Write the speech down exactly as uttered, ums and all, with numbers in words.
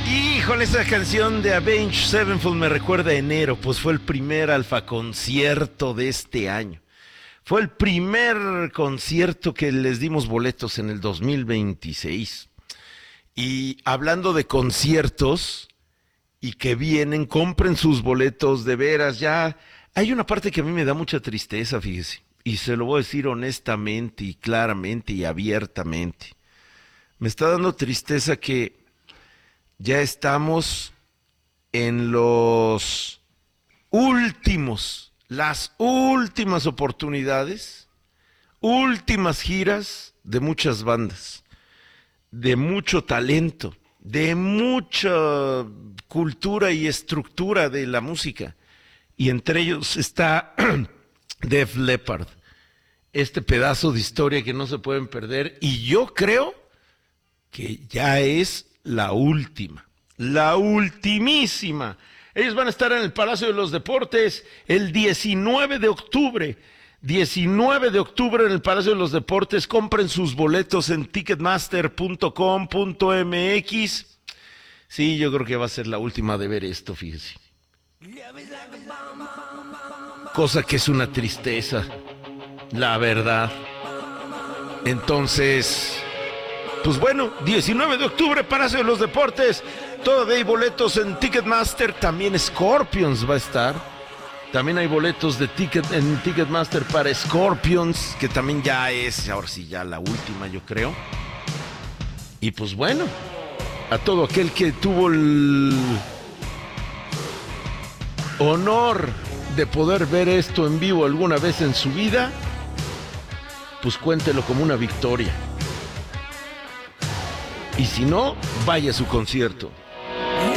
Híjole, esa canción de Avenged Sevenfold me recuerda a enero, pues fue el primer Alfa concierto de este año. Fue el primer concierto que les dimos boletos en el dos mil veintiséis. Y hablando de conciertos y que vienen, compren sus boletos, de veras, ya. Hay una parte que a mí me da mucha tristeza, fíjese, y se lo voy a decir honestamente y claramente y abiertamente. Me está dando tristeza que ya estamos en los últimos, las últimas oportunidades, últimas giras de muchas bandas, de mucho talento, de mucha cultura y estructura de la música. Y entre ellos está Def Leppard, este pedazo de historia que no se pueden perder. Y yo creo que ya es la última, la ultimísima. Ellos van a estar en el Palacio de los Deportes el diecinueve de octubre. diecinueve de octubre en el Palacio de los Deportes. Compren sus boletos en ticketmaster punto com punto m x. Sí, yo creo que va a ser la última de ver esto, fíjese. Cosa que es una tristeza, la verdad. Entonces, pues bueno, diecinueve de octubre, Palacio de los Deportes. Todavía hay boletos en Ticketmaster. También Scorpions va a estar. También hay boletos de ticket en Ticketmaster para Scorpions, que también ya es, ahora sí, ya la última, yo creo. Y pues bueno, a todo aquel que tuvo el honor de poder ver esto en vivo alguna vez en su vida, pues cuéntelo como una victoria. Y si no, vaya a su concierto.